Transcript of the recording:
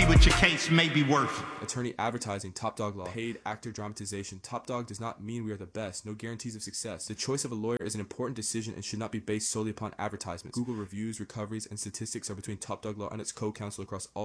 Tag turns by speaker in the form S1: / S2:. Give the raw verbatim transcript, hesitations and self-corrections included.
S1: what your case may be worth.
S2: Attorney advertising, Top Dog Law. Paid actor dramatization. Top Dog does not mean we are the best. No guarantees of success. The choice of a lawyer is an important decision and should not be based solely upon advertisements. Google reviews, recoveries, and statistics are between Top Dog Law and its co-counsel across all